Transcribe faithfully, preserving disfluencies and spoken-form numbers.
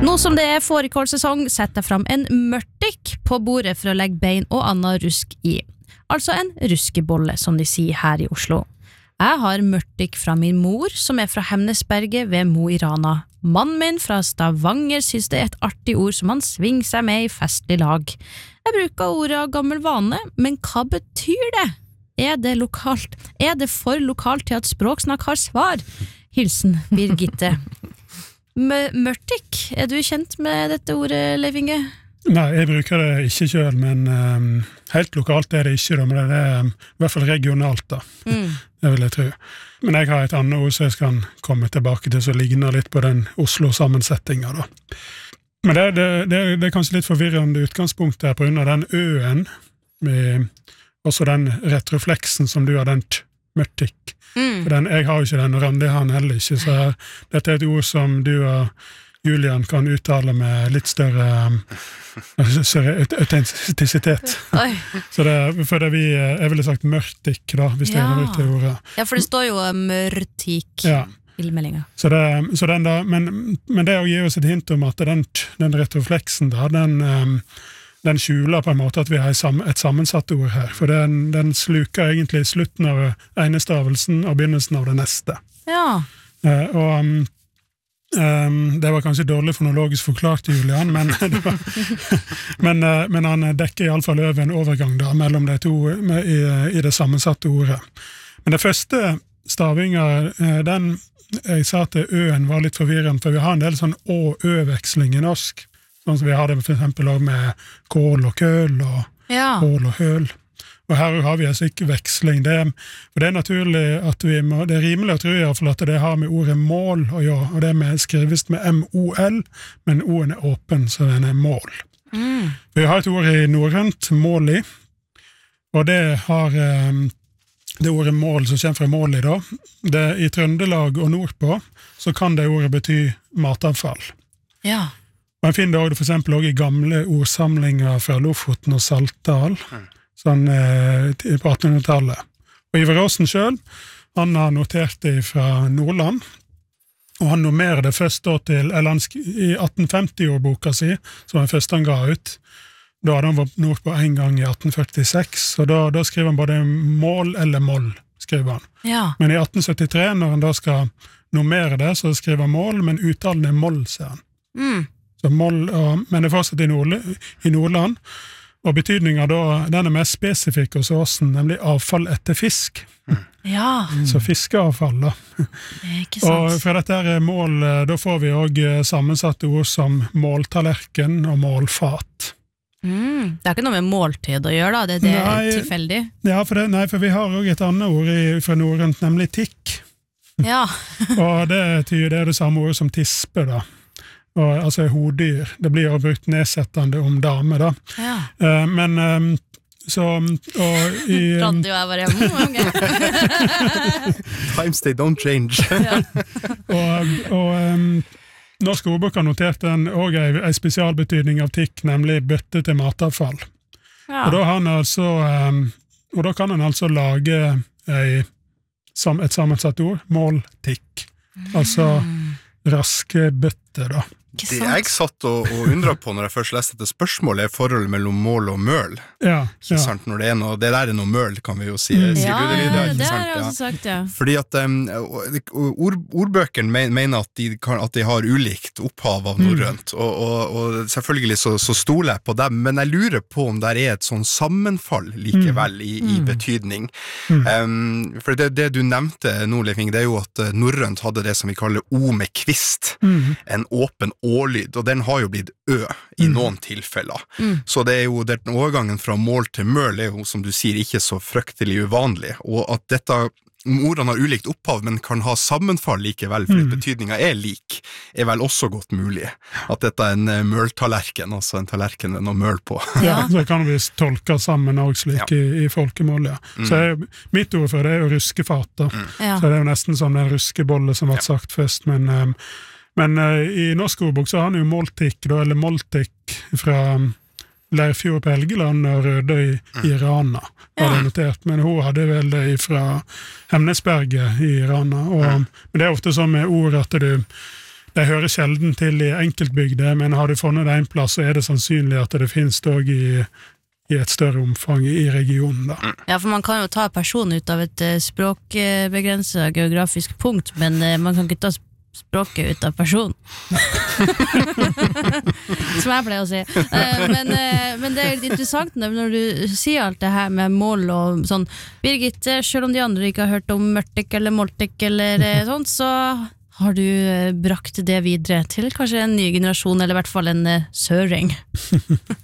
Nå som det er fårikålsesong, setter jeg fram en mørtik på bordet for å legge bein og annet rusk i. Altså en ruskebolle, som de sier her i Oslo. Jeg har mørtik fra min mor, som er fra Hemnesberget ved Mo i Rana. Mannen min fra Stavanger synes det er et artig ord som han svinger seg med i festlig lag. Jeg bruker ordet av gammel vane, men hva betyr det? Er det lokalt? Er det for lokalt til at Språksnakk har svar? Hilsen Birgitte. Mørtik, er du kjent med dette ordet, Leif Inge? Nei, jeg bruker det ikke selv, men um, helt lokalt er det ikke, da, men det er um, i hvert fall regionalt da, mm. det vil jeg tro. Men jeg har et annet ord som jeg skal komme tilbake til, som ligner litt på den Oslo-sammensetningen da. Men det, det, det, det er kanskje litt forvirrende utgangspunkt her på grunn av den øen, med også den retrofleksen som du har den mørtik. Mm. For den, jeg har jo ikke den, og Randi har den heller ikke, så dette er et ord som du og Julian kan uttale med litt større autentisitet. Så det, for det vi, jeg ville sagt mørtik da, hvis ja. Det er det ordet. Ja, for det står jo mørtik ja. I meldingen. Så det, så den da, men, men det å gi oss et hint om at den, den retrofleksen da, den, den skjuler på en måte at vi har et sammensatt ord her, for den, den sluker egentlig slutten av ene stavelsen og begynnelsen av det neste. Ja. Uh, og um, um, det var kanskje dårlig fonologisk forklart, Julian, men, var, men, uh, men han dekker i alle fall over en overgang da, mellom de to med, i, i det sammensatte ordet. Men det første stavinga, uh, den, jeg sa at øen var litt forvirrende, for vi har en del sånn å-ø-veksling i norsk, sånn som vi har det for eksempel også med kål og køl og ja. Kål og høl. Og her har vi altså ikke veksling. Det er, for det er naturlig at vi må, det er rimelig å tro i hvert fall at det har med ordet mål å gjøre, og det er med, skrives med M O L, men O-en er åpen, så den er mål. Mm. Vi har et ord i norrønt, måli, og det har det ordet mål som kommer fra måli da. Det, I Trøndelag og nordpå så kan det ordet bety matavfall. Ja. Man finner det for eksempel også i gamle ordsamlinger fra Lofoten og Saltdal, mm. sånn eh, på attenhundretallet. Og Ivar Aasen selv, han har notert det fra Nordland, og han nummerer det først da til, eller han i atten femti-årboka si, som han først han ga ut, da hadde han vært nordpå en gang i atten førtiseks, og da, da skriver han både mål eller moll, skriver han. Ja. Men i atten syttitre, når han da skal nummere det, så skriver han mål, men uttalen er moll, sier han. Mm. Mål, og, men det er fortsatt i, Nord, i Nordland, og betydningen da, den er mest spesifikk hos Åsen, nemlig avfall etter fisk. Ja. Så fiskeavfall da. Ikke sant. Og fra dette her mål, da får vi også sammensatte ord som måltallerken og målfat. Mm. Det er ikke noe med måltid å gjøre da, det, det er nei, tilfeldig. Ja, for, det, nei, for vi har også et annet ord i, fra norrønt, nemlig tikk. Ja. Og det, det er det samme ordet som tispe da. Og, altså hodyr, det blir jo brukt nedsettende om dame da. Ja. Uh, men um, så og i um, Radio er bare hjemme, ok. Times they don't change. Ja. og og um, Norsk ordbok har notert en, og en, en spesialbetydning av tikk, nemlig bøtte til matavfall. Ja. Og da han altså um, og da kan han altså lage ei, som, et sammensatt ord, måltikk. Mm. Altså raske bøtte da. Det jeg satt og, og undret på når jeg først leste dette spørsmålet er forholdet mellom mål og møl. Ja, ikke ja. Sant? Når det, er noe, det der er noe møl, kan vi jo si. Mm. Ja, ja, det, det, er, det sant, har jeg også ja. sagt, ja. Fordi at um, ord, ordbøkene mener at de, kan, at de har ulikt opphav av norrønt, mm. og, og, og selvfølgelig så, så stoler jeg på dem, men jeg lurer på om det er et sånn sammenfall likevel i, i betydning. Mm. Um, for det, det du nevnte nå, Leif Inge, det er jo at norrønt hadde det som vi kaller o med kvist, mm. en åpen å-lyd, og den har jo blitt ø i noen tilfeller. Mm. Så det er jo den overgangen fra mål til møl er jo, som du sier, ikke så fryktelig uvanlig, og at dette ordene har ulikt opphav, men kan ha sammenfall likevel, fordi mm. betydningen er lik, er vel også godt mulig. At dette er en møltallerken, altså en tallerken med noe møl på. Ja, så kan vi tolke sammen også slik ja. i, i folkemål, ja. Mm. Så er, mitt ord for det er jo ruskefat, da. Mm. Ja. Så det er jo nesten som den ruskebolle som var ja. sagt først, men um, Men uh, i norsk ordbok så har han jo måltikk, da, eller måltikk fra um, Leirfjord på Helgeland og Rødøy mm. i Rana, har det notert. Men hun hadde vel det fra Hemnesberget i Rana. Og, mm. Men det er ofte sånn med ord at du, de hører sjelden til i enkeltbygder, men har du funnet det en plass, så er det sannsynlig at det finnes dog i, i et større omfang i regionen. Da. Ja, for man kan jo ta person ut av et uh, språkbegrenset geografisk punkt, men uh, man kan ikke ta språket ut av person. Som jeg pleier å si. Uh, men, uh, men det er litt interessant når du sier alt det her med mål og sånn. Birgit, selv om de andre ikke har hørt om Mørtik eller Moltik eller uh, sånt, så har du uh, brakt det videre til kanskje en ny generasjon, eller i hvert fall en uh, søring.